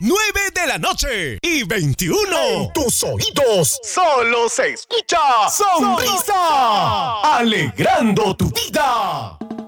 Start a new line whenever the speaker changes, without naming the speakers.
9:21. En tus oídos solo se escucha Sonrisa, alegrando tu vida.